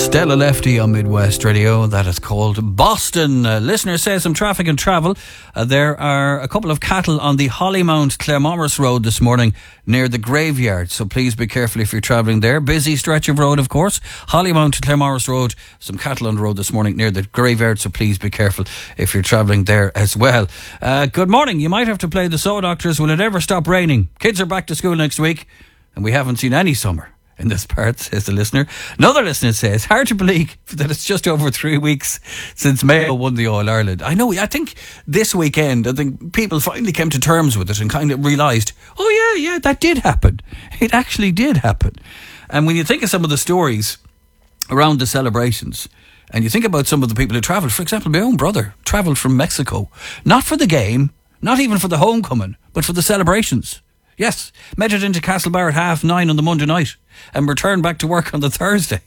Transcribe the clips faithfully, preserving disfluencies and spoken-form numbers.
Stella Lefty on Midwest Radio. That is called Boston. Uh, listener says some traffic and travel. Uh, there are a couple of cattle on the Hollymount Claremorris Road this morning near the graveyard. So please be careful if you're travelling there. Busy stretch of road, of course. Hollymount Claremorris Road. Some cattle on the road this morning near the graveyard. So please be careful if you're travelling there as well. Uh, good morning. You might have to play the So Doctors. Will it ever stop raining? Kids are back to school next week and we haven't seen any summer in this part, says the listener. Another listener says, hard to believe that it's just over three weeks since Mayo won the All-Ireland. I know, I think this weekend, I think people finally came to terms with it and kind of realised, oh yeah, yeah, that did happen. It actually did happen. And when you think of some of the stories around the celebrations, and you think about some of the people who travelled, for example, my own brother travelled from Mexico, not for the game, not even for the homecoming, but for the celebrations. Yes, made it into Castlebar at half nine on the Monday night and returned back to work on the Thursday.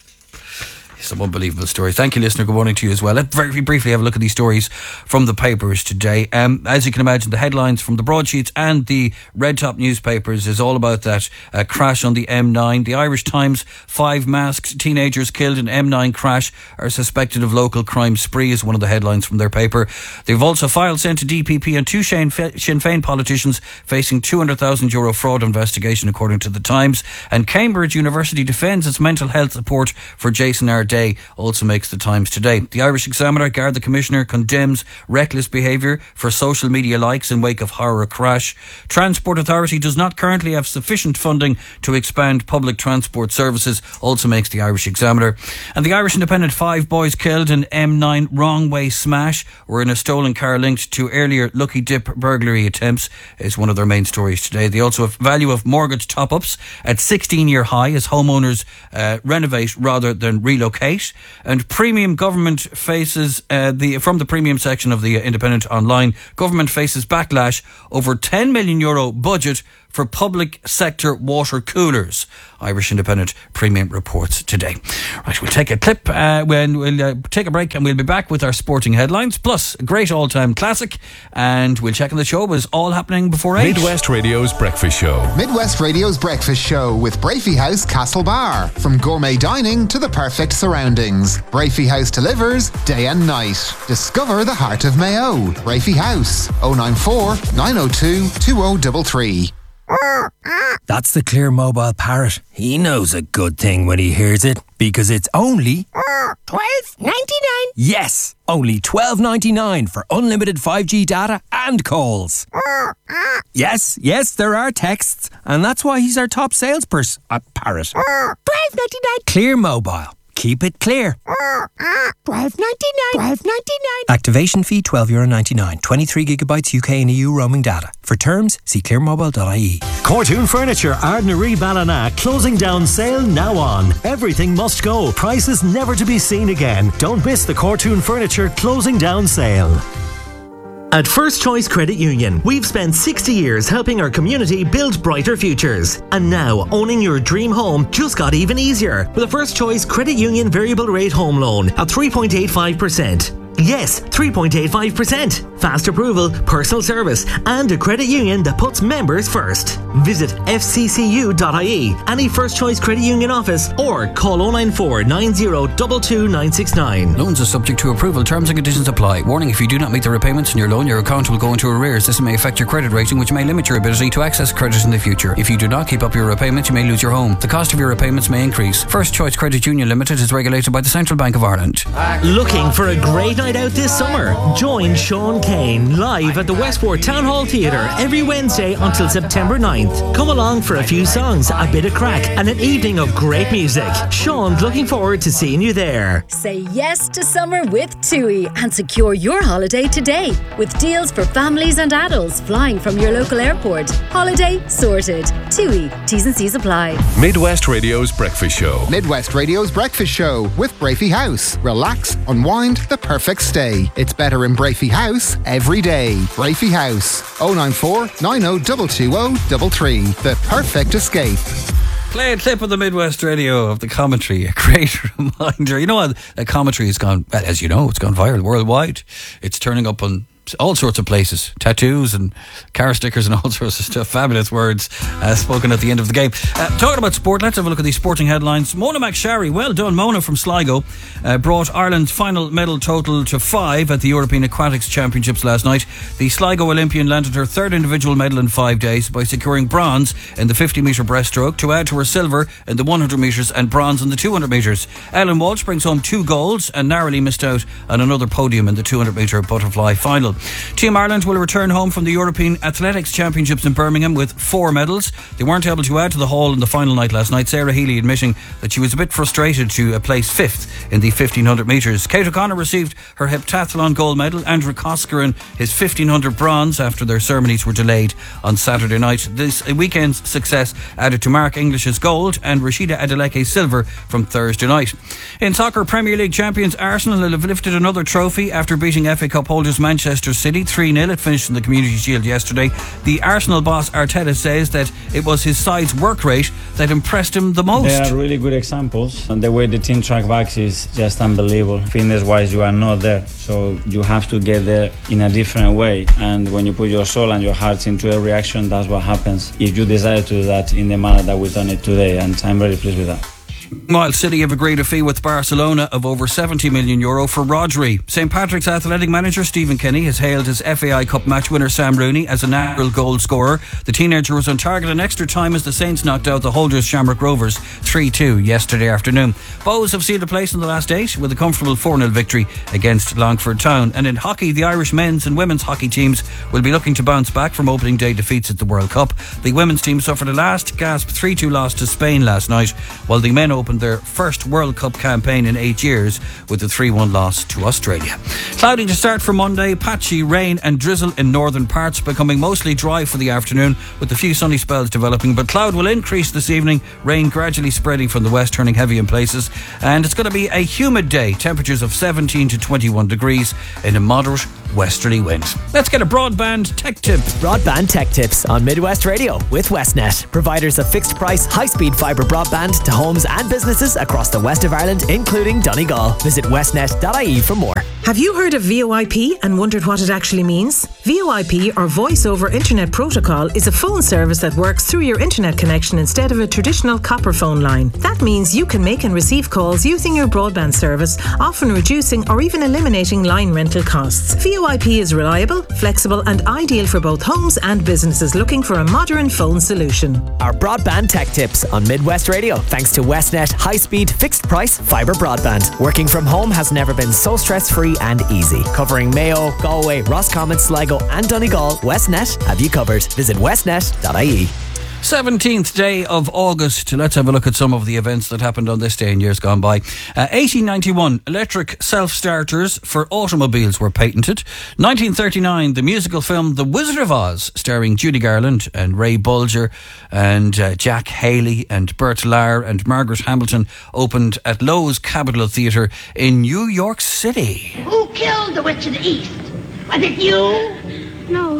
Some unbelievable story. Thank you, listener. Good morning to you as well. Let's very briefly have a look at these stories from the papers today. Um, as you can imagine, the headlines from the broadsheets and the red top newspapers is all about that uh, crash on the M nine. The Irish Times, five masked teenagers killed in M nine crash are suspected of local crime spree is one of the headlines from their paper. They've also filed sent to D P P and two Sinn Féin politicians facing two hundred thousand euro fraud investigation, according to the Times. And Cambridge University defends its mental health support for Jason R. Day, also makes the Times today. The Irish Examiner, Garda Commissioner condemns reckless behaviour for social media likes in wake of horror crash. Transport Authority does not currently have sufficient funding to expand public transport services, also makes the Irish Examiner. And the Irish Independent, five boys killed in M nine wrong way smash were in a stolen car linked to earlier Lucky Dip burglary attempts is one of their main stories today. They also have value of mortgage top-ups at sixteen year high as homeowners uh, renovate rather than relocate. And premium government faces uh, the from the premium section of the Independent online, government faces backlash over ten million euro budget for public sector water coolers. Irish Independent Premium reports today. Right, we'll take a clip uh, when we'll uh, take a break and we'll be back with our sporting headlines, plus a great all-time classic, and we'll check on the show. Was all happening before eight? Midwest Radio's Breakfast Show. Midwest Radio's Breakfast Show with Brafey House Castlebar. From gourmet dining to the perfect surroundings, Brafey House delivers day and night. Discover the heart of Mayo. Brafey House, oh nine four, nine oh two, two oh three three. That's the Clear Mobile Parrot. He knows a good thing when he hears it, because it's only twelve ninety-nine. Yes, only twelve ninety-nine for unlimited five G data and calls. Yes, yes, there are texts, and that's why he's our top salesperson at Parrot. twelve ninety-nine. Clear Mobile. Keep it clear. twelve ninety-nine. twelve ninety-nine. Activation fee twelve euro ninety-nine. twenty-three gigabytes U K and E U roaming data. For terms, see clear mobile dot I E. Cortoon Furniture, Ardnary Ballina, closing down sale now on. Everything must go. Prices never to be seen again. Don't miss the Cortoon Furniture closing down sale. At First Choice Credit Union, we've spent sixty years helping our community build brighter futures. And now, owning your dream home just got even easier with a First Choice Credit Union variable rate home loan at three point eight five percent. Yes, three point eight five percent. Fast approval, personal service, and a credit union that puts members first. Visit f c c u dot I E, any First Choice Credit Union office, or call oh nine four, nine oh two two nine six nine. Loans are subject to approval. Terms and conditions apply. Warning, if you do not meet the repayments in your loan, your account will go into arrears. This may affect your credit rating, which may limit your ability to access credit in the future. If you do not keep up your repayments, you may lose your home. The cost of your repayments may increase. First Choice Credit Union Limited is regulated by the Central Bank of Ireland. Looking for a great night out this summer? Join Sean Kane live at the Westport Town Hall Theatre every Wednesday until September ninth. Come along for a few songs, a bit of crack, and an evening of great music. Sean's looking forward to seeing you there. Say yes to summer with TUI and secure your holiday today with deals for families and adults flying from your local airport. Holiday sorted. TUI. T's and C's apply. Midwest Radio's Breakfast Show. Midwest Radio's Breakfast Show with Brafey House. Relax, unwind, the perfect stay. It's better in Brafey House every day. Brafey House, oh nine four, nine oh two two oh three three. The perfect escape. Play a clip of the Midwest Radio of the commentary. A great reminder. You know what? That commentary has gone, as you know, it's gone viral worldwide. It's turning up on all sorts of places, tattoos and car stickers and all sorts of stuff. Fabulous words uh, spoken at the end of the game. Uh, talking about sport, let's have a look at these sporting headlines. Mona McSharry, well done Mona from Sligo, uh, brought Ireland's final medal total to five at the European Aquatics Championships last night. The Sligo Olympian landed her third individual medal in five days by securing bronze in the fifty metre breaststroke to add to her silver in the one hundred metres and bronze in the two hundred metres. Ellen Walsh brings home two golds and narrowly missed out on another podium in the two hundred metre butterfly final. Team Ireland will return home from the European Athletics Championships in Birmingham with four medals. They weren't able to add to the haul in the final night last night, Sarah Healy admitting that she was a bit frustrated to place fifth in the fifteen hundred metres. Kate O'Connor received her heptathlon gold medal, Andrew Coscarin his fifteen hundred bronze after their ceremonies were delayed on Saturday night. This weekend's success added to Mark English's gold and Rashida Adeleke silver from Thursday night. In soccer, Premier League champions Arsenal have lifted another trophy after beating F A Cup holders Manchester City three nil. It finished in the Community Shield yesterday. The Arsenal boss Arteta says that it was his side's work rate that impressed him the most. They are really good examples, and the way the team track back is just unbelievable. Fitness wise, you are not there, so you have to get there in a different way, and when you put your soul and your heart into every action, that's what happens if you desire to do that in the manner that we've done it today, and I'm very pleased with that. While City have agreed a fee with Barcelona of over seventy million euro for Rodri. Saint Patrick's athletic manager Stephen Kenny has hailed his F A I Cup match winner Sam Rooney as a natural goal scorer. The teenager was on target in extra time as the Saints knocked out the holders Shamrock Rovers three two yesterday afternoon. Bows have sealed a place in the last eight with a comfortable four nil victory against Longford Town. And in hockey, the Irish men's and women's hockey teams will be looking to bounce back from opening day defeats at the World Cup. The women's team suffered a last gasp three two loss to Spain last night, while the men opened their first World Cup campaign in eight years with a three one loss to Australia. Cloudy to start for Monday, patchy rain and drizzle in northern parts, becoming mostly dry for the afternoon with a few sunny spells developing, but cloud will increase this evening, rain gradually spreading from the west, turning heavy in places, and it's going to be a humid day, temperatures of seventeen to twenty-one degrees in a moderate westerly wind. Let's get a broadband tech tip. Broadband tech tips on Midwest Radio with Westnet, providers of fixed price high-speed fibre broadband to homes and businesses across the west of Ireland, including Donegal. Visit westnet dot I E for more. Have you heard of V O I P and wondered what it actually means? V O I P, or Voice over Internet Protocol, is a phone service that works through your internet connection instead of a traditional copper phone line. That means you can make and receive calls using your broadband service, often reducing or even eliminating line rental costs. V O I P is reliable, flexible and ideal for both homes and businesses looking for a modern phone solution. Our broadband tech tips on Midwest Radio, thanks to Westnet high-speed fixed price fibre broadband. Working from home has never been so stress-free and easy. Covering Mayo, Galway, Roscommon, Sligo and Donegal, Westnet have you covered. Visit westnet dot I E. seventeenth day of August. Let's have a look at some of the events that happened on this day in years gone by. Uh, eighteen ninety-one, electric self-starters for automobiles were patented. nineteen thirty-nine, the musical film The Wizard of Oz, starring Judy Garland and Ray Bulger and uh, Jack Haley and Bert Lahr and Margaret Hamilton, opened at Lowe's Capitol Theatre in New York City. Who killed the Witch of the East? Was it you? No.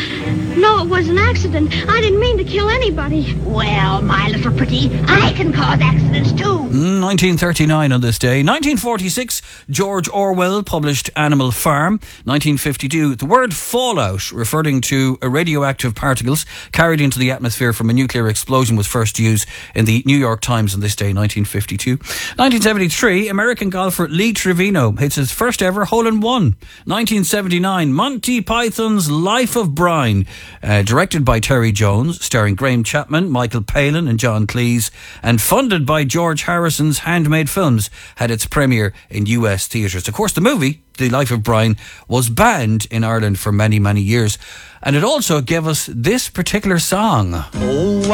No, it was an accident. I didn't mean to kill anybody. Well, my little pretty, I can cause accidents too. nineteen thirty-nine on this day. nineteen forty-six, George Orwell published Animal Farm. nineteen fifty-two, the word fallout, referring to radioactive particles carried into the atmosphere from a nuclear explosion, was first used in the New York Times on this day, nineteen fifty-two. nineteen seventy-three, American golfer Lee Trevino hits his first ever hole-in-one. nineteen seventy-nine, Monty Python's Life of Brian, uh, directed by Terry Jones, starring Graham Chapman, Michael Palin and John Cleese, and funded by George Harrison's Handmade Films, had its premiere in U S theatres. Of course, the movie, The Life of Brian, was banned in Ireland for many, many years. And it also gave us this particular song. Oh,